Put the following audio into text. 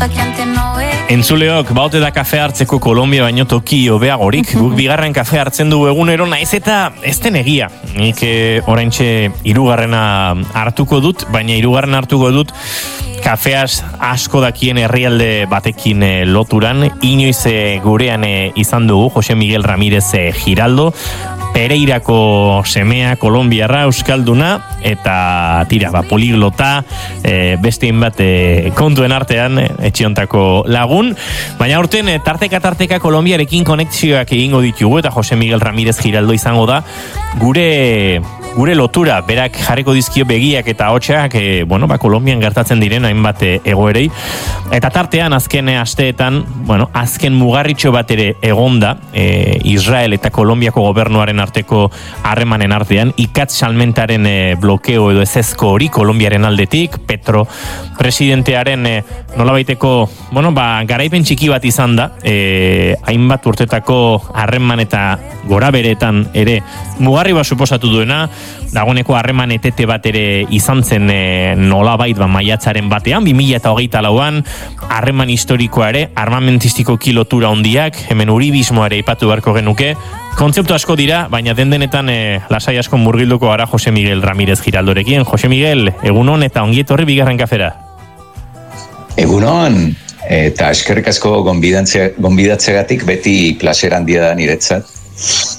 Entzuleok, baute da kafe hartzeko Kolombia baino toki hobeagorik. Guk bigarren kafe hartzen dugu egunero, naiz eta ez den egia. Nik oraintxe hirugarrena hartuko dut, baina hirugarren hartuko dut kafeaz asko dakien herrialde batekin loturan. Inoiz gurean izan dugu Jose Miguel Ramírez Giraldo, Pereirako semea, kolombiarra, euskalduna, eta tira, poliglota, bestein bat kontuen artean etxiontako lagun. Baina aurten, tarteka Kolombiarekin konexioak egingo ditugu, eta Jose Miguel Ramírez Giraldo izango da gure lotura, berak jarriko dizkio begiak eta hotxak, Kolombian gertatzen diren hainbat egoerei. Eta tartean, azken asteetan, azken mugarritxo bat ere egonda, Israel eta Kolombiako gobernuaren arteko harremanen artean, ikatz salmentaren blokeo edo ezezko hori Kolombiaren aldetik, Petro presidentearen nolabaiteko, garaipen txiki bat izan da, hainbat urtetako harreman eta gora beretan ere mugarri bat suposatu duena, dagoeneko harreman etete bat ere izan zen nolabait maiatzaren batean, 2024an, harreman historikoa ere, armamentistikoki lotura hondiak, hemen uribismoa ere ipatu beharko genuke, kontzeptu asko dira, baina denetan lasai asko murgilduko gara Jose Miguel Ramírez Giraldorekin. Jose Miguel, egunon eta ongi etorri bigarren kafera. Egunon, eta eskerrik asko gonbidatzegatik, beti placer handia da niretzat.